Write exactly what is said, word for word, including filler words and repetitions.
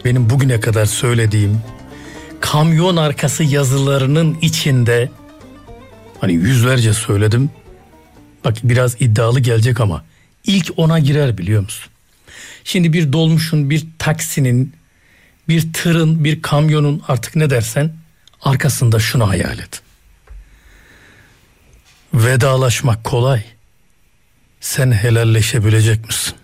benim bugüne kadar söylediğim kamyon arkası yazılarının içinde, hani yüzlerce söyledim, bak biraz iddialı gelecek ama ilk ona girer biliyor musun? Şimdi bir dolmuşun, bir taksinin, bir tırın, bir kamyonun, artık ne dersen, arkasında şunu hayal et. Vedalaşmak kolay. Sen helalleşebilecek misin?